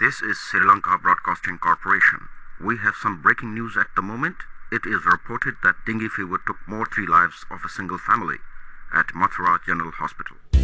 This is Sri Lanka Broadcasting Corporation. We have some breaking news at the moment. It is reported that dengue fever took 3 lives of a single family at Mathura General Hospital.